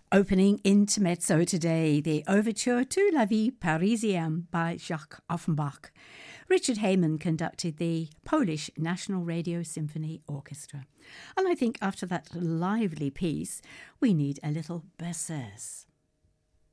Opening intermezzo today, the Overture to La Vie Parisienne by Jacques Offenbach. Richard Hayman conducted the Polish National Radio Symphony Orchestra. And I think after that lively piece, we need a little Berceuse.